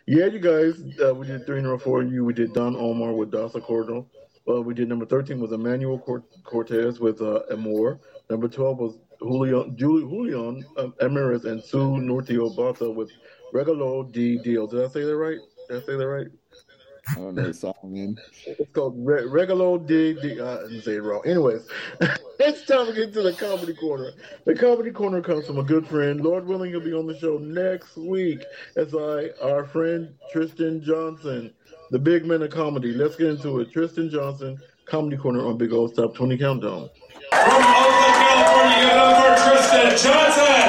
Yeah, you guys, we did three number four. We did Don Omar with Dasa Cordon. We did number 13 was Emmanuel Cortez with Amor. Number 12 was Julian Emiris and Sue Nortio Bata with Regalo D Deal. Did I say that right? Did I say that right? I don't know the song, man. It's called Regalo D. I didn't say it wrong. Anyways, it's time to get to the comedy corner. The comedy corner comes from a good friend. Lord willing, he'll be on the show next week. As our friend Tristan Johnson, the big man of comedy. Let's get into it. Tristan Johnson, comedy corner on Big Old Top 20 Countdown. From Oakland, California, give it up for Tristan Johnson.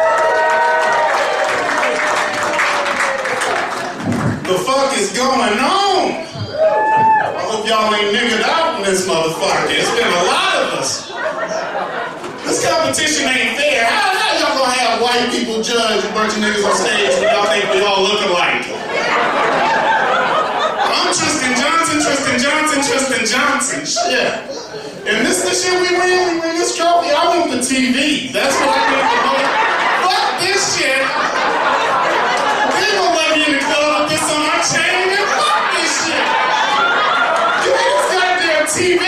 The fuck is going on? I hope y'all ain't niggered out in this motherfucker. It's been a lot of us. This competition ain't fair. How y'all gonna have white people judge a bunch of niggas on stage when y'all think we all look alike? I'm Tristan Johnson. Shit. And this is the shit we win this trophy. I want the TV. That's what I need the most. Fuck this shit. They gonna let me in the club with this on my chain, man. Fuck this shit. Give me this goddamn TV.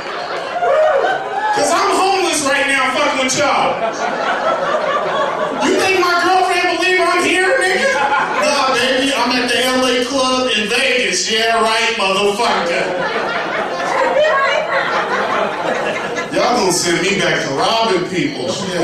Cause I'm homeless right now fucking with y'all. You think my girlfriend believe I'm here, nigga? Nah, baby, I'm at the LA Club in Vegas. Yeah, right, motherfucker. Y'all gonna send me back to robbing people. Shit.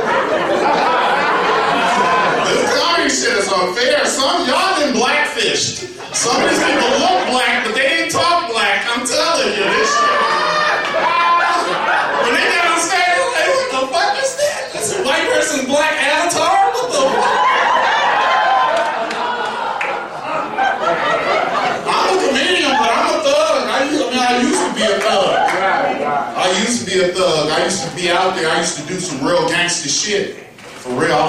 This comedy shit is unfair. Some y'all been blackfished. Some of these people look black, but they didn't talk black. I'm telling you this shit. When they got on stage, they're like, what the fuck is that? That's a white person's black avatar? What the fuck? I'm a comedian, but I'm a thug. I used to be a thug. I used to be a thug. I used to be out there. I used to do some real gangster shit. For real.